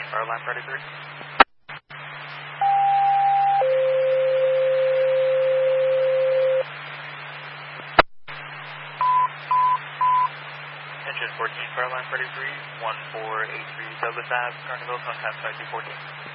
Powerline Freddy 3. Engine 14, Powerline Freddy 3, 1483 Douglas Ave, Carnival, contact 5214.